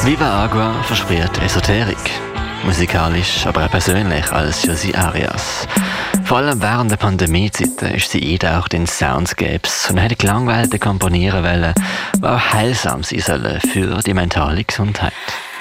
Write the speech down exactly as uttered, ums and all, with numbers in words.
Viva Agua verspricht Esoterik. Musikalisch, aber auch persönlich als Josie Arias. Vor allem während der Pandemiezeiten ist sie eingetaucht in Soundscapes und hat Klangwelten komponieren wollen, die auch heilsam sein sollen für die mentale Gesundheit.